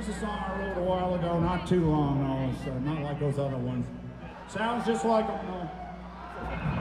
This is a song I wrote a while ago, not too long, no. It's not like those other ones. Sounds just like them, no.